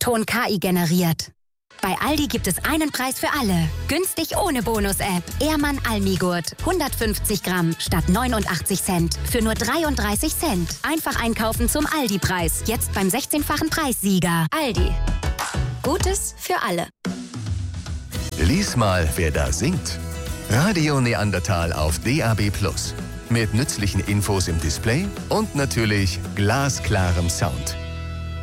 Ton KI generiert. Bei Aldi gibt es einen Preis für alle. Günstig ohne Bonus-App. Ehrmann Almigurt. 150 Gramm statt 89 Cent. Für nur 33 Cent. Einfach einkaufen zum Aldi-Preis. Jetzt beim 16-fachen Preissieger. Aldi. Gutes für alle. Lies mal, wer da singt. Radio Neandertal auf DAB+. Mit nützlichen Infos im Display und natürlich glasklarem Sound.